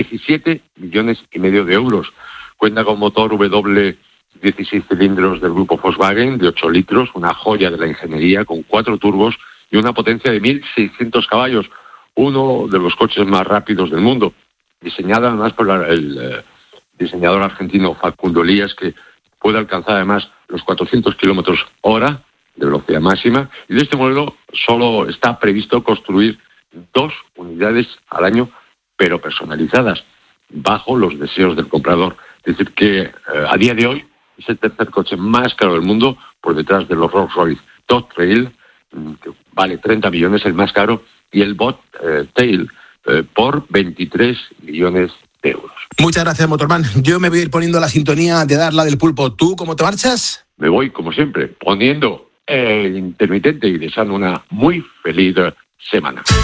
17,5 millones de euros. Cuenta con motor W 16 cilindros del grupo Volkswagen de 8 litros, una joya de la ingeniería con 4 turbos y una potencia de 1.600 caballos, uno de los coches más rápidos del mundo. Diseñada además por el diseñador argentino Facundo Elías, que puede alcanzar además los 400 kilómetros hora de velocidad máxima. Y de este modelo solo está previsto construir 2 unidades al año, pero personalizadas, bajo los deseos del comprador. Es decir, que a día de hoy es el tercer coche más caro del mundo, por detrás de los Rolls-Royce Dot Trail, que vale 30 millones, el más caro, y el Bot Tail por 23 millones de euros. Muchas gracias, Motorman. Yo me voy a ir poniendo la sintonía de Dar la del Pulpo. ¿Tú cómo te marchas? Me voy, como siempre, poniendo el intermitente y deseando una muy feliz semana.